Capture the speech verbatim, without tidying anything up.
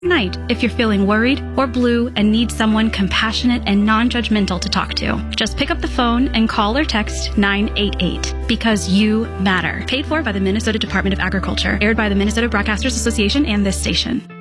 Night if you're feeling worried or blue and need someone compassionate and non-judgmental to talk to. Just pick up the phone and call or text nine eight eight because you matter. Paid for by the Minnesota Department of Agriculture. Aired by the Minnesota Broadcasters Association and this station.